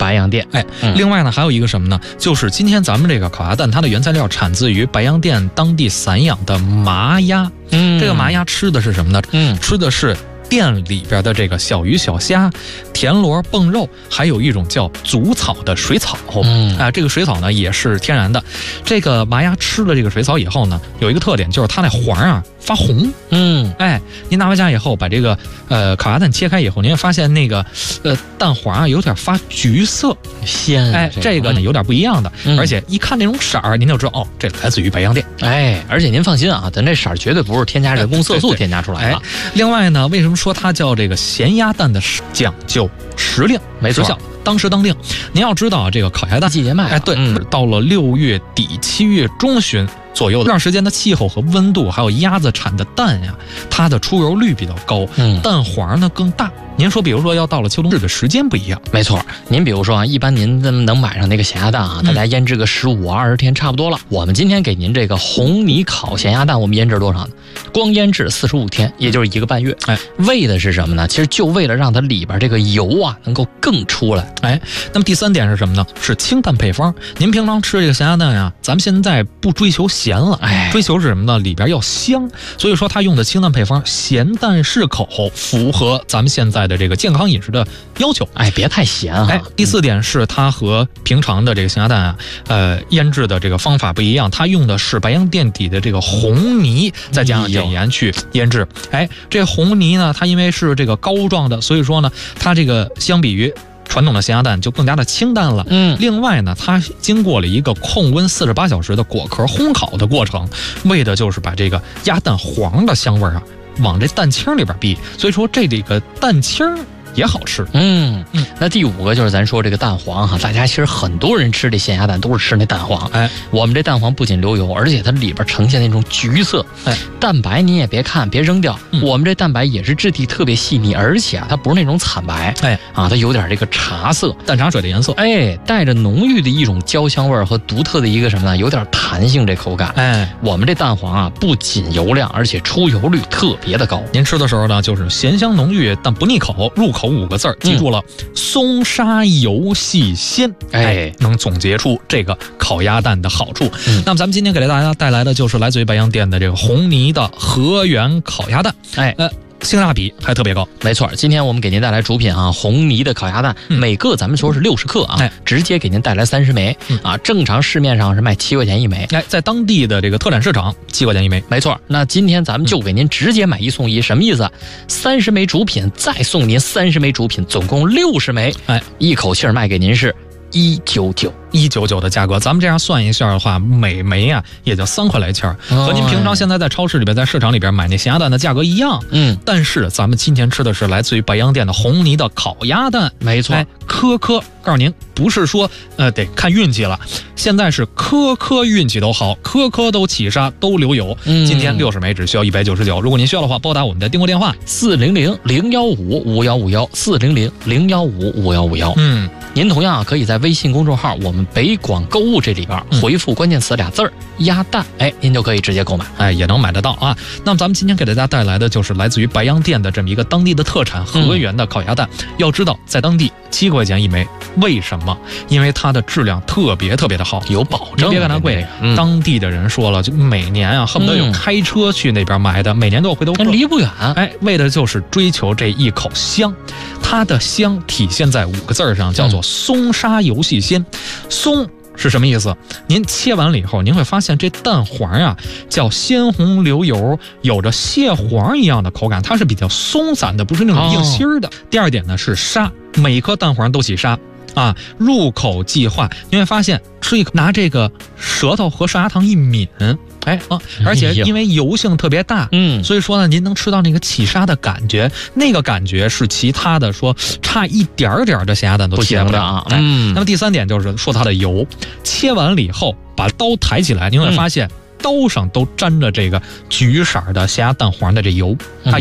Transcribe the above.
白洋淀。 另外呢，还有一个什么呢？就是今天咱们这个烤鸭蛋，它的原材料产自于白洋淀当地散养的麻鸭。这个麻鸭吃的是什么呢？吃的是店里边的这个小鱼小虾、田螺、蹦肉，还有一种叫祖草的水草。这个水草呢也是天然的。这个麻鸭吃了这个水草以后呢，有一个特点，就是它那黄啊发红。您拿回家以后，把这个烤鸭蛋切开以后，您会发现那个蛋黄啊有点发橘色， 鲜。 这个呢有点不一样的，而且一看那种色儿，您就知道哦，这来自于白洋淀。 而且您放心啊，咱这色儿绝对不是添加人工色素添加出来的。 另外呢，为什么说它叫这个咸鸭蛋的讲究时令？ 没错， 当时当令。您要知道啊，这个烤鸭蛋季节卖， 到了6月底7月中旬左右的这段时间的气候和温度，还有鸭子产的蛋呀，它的出油率比较高，蛋黄呢更大。您说，比如说要到了秋冬日的时间不一样。 没错，您比如说啊，一般您能买上那个咸鸭蛋啊，大家腌制个15、20天差不多了。我们今天给您这个红泥烤咸鸭蛋，我们腌制多少呢？光腌制45天，也就是1个半月。为的是什么呢？其实就为了让它里边这个油啊能够更出来。 那么第3点是什么呢？是清淡配方。您平常吃这个咸鸭蛋呀，咱们现在不追求咸了，追求是什么呢？里边要香。所以说它用的清淡配方，咸淡适口，符合咱们现在的这个健康饮食的要求。 别太咸啊。 第4点是它和平常的这个咸鸭蛋啊，腌制的这个方法不一样，它用的是白洋淀底的这个红泥，再加上碘盐去腌制。这红泥呢，它因为是这个膏状的，所以说呢，它这个相比于传统的咸鸭蛋就更加的清淡了。另外呢，它经过了一个控温48小时的果壳烘烤的过程，为的就是把这个鸭蛋黄的香味啊往这蛋清里边逼，所以说这个蛋清也好吃。 那第5个就是咱说这个蛋黄哈，大家其实很多人吃这咸鸭蛋都是吃那蛋黄。我们这蛋黄不仅留油，而且它里边呈现那种橘色。蛋白你也别看，别扔掉。我们这蛋白也是质地特别细腻，而且它不是那种惨白。它有点这个茶色， 淡茶水的颜色。 带着浓郁的一种焦香味和独特的一个什么呢？有点弹性这口感。我们这蛋黄啊，不仅油亮，而且出油率特别的高。 您吃的时候呢，就是咸香浓郁但不腻口，入口5个字，记住了，松沙油细鲜。能总结出这个烤鸭蛋的好处。那么咱们今天给大家带来的就是来自于白洋淀的这个红泥的和源烤鸭蛋。性价比还特别高。 没错，今天我们给您带来主品啊，红泥的烤鸭蛋，每个咱们说是60克啊，直接给您带来30枚啊。正常市面上是卖7块钱1枚， 在当地的这个特产市场7块钱1枚。 没错，那今天咱们就给您直接买1送1，什么意思？30枚主品再送您30枚主品，总共60枚，一口气卖给您是199 的价格。咱们这样算一下的话，每枚啊也就3块来钱，和您平常现在在超市里边、在市场里边买那咸鸭蛋的价格一样。但是咱们今天吃的是来自于白洋淀的红泥的烤鸭蛋。 没错， 颗颗告诉您，不是说得看运气了，现在是颗颗运气都好，颗颗都起沙都留油。今天60枚只需要199。如果您需要的话，拨打我们的订购电话 400-015-5151，400-015-5151。您同样可以在微信公众号我们北广购物这里边回复关键词俩字鸭蛋，您就可以直接购买， 也能买得到啊。那么咱们今天给大家带来的就是来自于白洋淀的这么一个当地的特产和源的烤鸭蛋。要知道在当地7块钱1枚，为什么？因为它的质量特别的好， 有保证。 别看它贵，当地的人说了，就每年啊恨不得有开车去那边买的，每年都有回头客， 离不远。 为的就是追求这一口香。它的香体现在5个字上，叫做松沙油细鲜。松是什么意思？您切完了以后，您会发现这蛋黄啊叫鲜红流油，有着蟹黄一样的口感，它是比较松散的，不是那种硬心的。第2点呢是沙，每一颗蛋黄都起沙啊，入口即化。您会发现吃一口，拿这个舌头和上牙膛一抿，而且因为油性特别大，所以说呢，您能吃到那个起沙的感觉，那个感觉是其他的说差一点的咸鸭蛋都切不了啊。那么第3点就是说它的油，切完了以后把刀抬起来，您会发现刀上都沾着这个橘色的咸鸭蛋黄的这油。